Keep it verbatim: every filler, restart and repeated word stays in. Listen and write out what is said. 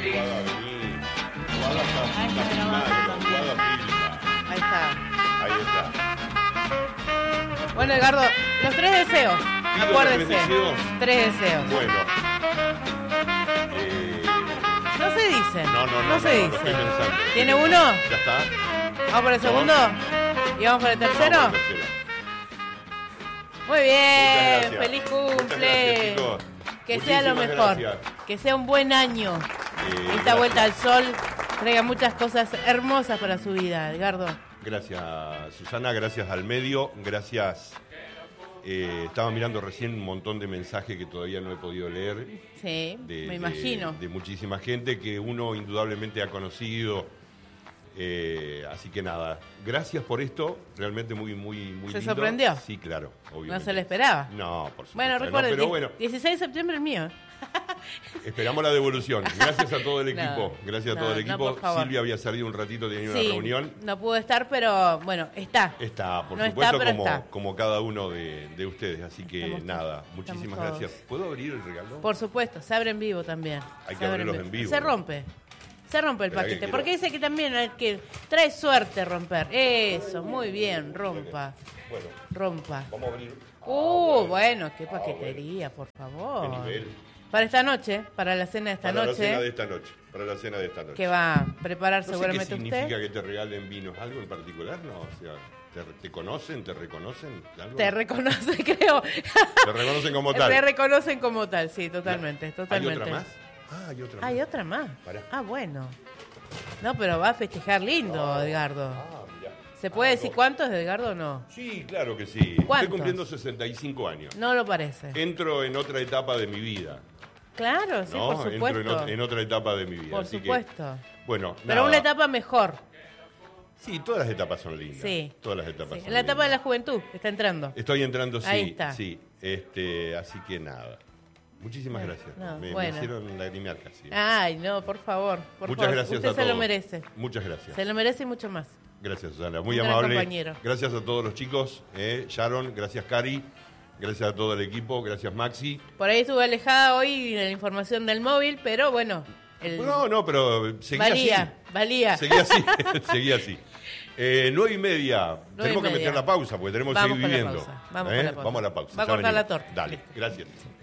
Guada, vení. Guada está, Ay, está que grabando filmando. también. Guada filma. Ahí está. Ahí está. Bueno, Edgardo, los tres deseos. ¿Pido Acuérdese. los tres deseos? Tres deseos. Bueno. Eh, No se dice. no, no, no, No se no, lo dice. estoy pensando. ¿Tiene uno? ¿Ya está? ¿Vamos por el segundo? ¿Y vamos por el tercero? Vamos, tercero. Muy bien. Muchas gracias. Feliz Muchas cumple. gracias, chicos. Que sea lo Muchísimas mejor. gracias. Que sea un buen año. Eh, Esta gracias. vuelta al sol traiga muchas cosas hermosas para su vida, Edgardo. Gracias, Susana, gracias al medio, gracias. Eh, estaba mirando recién un montón de mensajes que todavía no he podido leer. Sí, de, me imagino. De, de muchísima gente que uno indudablemente ha conocido. Eh, así que nada, gracias por esto, realmente muy, muy, muy ¿Se lindo. sorprendió? Sí, claro, obviamente. No se le esperaba. No, por supuesto. Bueno, no, recuerden, pero bueno, dieciséis de septiembre el mío. esperamos la devolución. Gracias a todo el No, equipo. Gracias a todo no, el no, equipo. por favor. Silvia había salido un ratito, tenía una Sí, reunión. no pudo estar, pero bueno, está. Está, por No supuesto, está, pero como, está. como cada uno de, de ustedes. Así que Estamos nada, todos, muchísimas estamos todos. gracias. ¿Puedo abrir el regalo? Por supuesto, se abre en vivo también. Hay Se que abre abrirlos en vivo, Se ¿no? rompe. Se rompe el Espera que paquete. quiero- Porque dice que también hay que trae suerte romper. Eso, muy bien, rompa. Bueno, Rompa. vamos a abrir. Uh, bueno, qué Ah, paquetería, por favor. Qué nivel. Para esta noche, para la cena de esta Para la cena de noche, esta noche. Para la cena de esta noche. que va a preparar No sé qué seguramente significa usted. que te regalen vinos. ¿Algo en particular? No, o sea, ¿te, te conocen? ¿Te reconocen? ¿Algo? Te reconoce, creo. Te reconocen como tal. Te reconocen como tal, sí, totalmente, ¿Hay totalmente. otra más? Ah, hay otra más. Hay otra más. Pará. Ah, bueno. No, pero va a festejar lindo, Edgardo. Ah, mirá. ¿Se puede Ah, decir no. cuántos, Edgardo, o no? Sí, claro que sí. ¿Cuántos? Estoy cumpliendo sesenta y cinco años. No lo parece. Entro en otra etapa de mi vida. Claro, sí, ¿no? por Entro en, supuesto. ot- en otra etapa de mi vida. Por así que, supuesto. bueno, Pero nada. una etapa mejor. Sí, todas las etapas son lindas. Sí. Todas las etapas Sí, son en la etapa de la lindas. juventud, está entrando. Estoy entrando, sí. Ahí está. Sí. Este, así que nada. Muchísimas gracias. no, me, me bueno. hicieron lagrimear casi. Ay, no, por favor. Por Muchas favor. gracias Usted a se lo todos. merece. Muchas gracias. Se lo merece y mucho más. Gracias, Susana. Muy Un gran amable. compañero. Gracias a todos los chicos. Eh, Sharon, gracias, Cari. Gracias a todo el equipo. Gracias, Maxi. Por ahí estuve alejada hoy de la información del móvil, pero bueno. El... No, no, pero seguí valía, así. valía. Seguí así. Seguí así. Eh, nueve y media. Nueve tenemos y que media. meter la pausa porque tenemos Vamos que con la seguir viviendo. pausa, vamos ¿Eh? con la pausa. Vamos a la pausa. Va a Ya cortar la venimos. torta. Dale, gracias.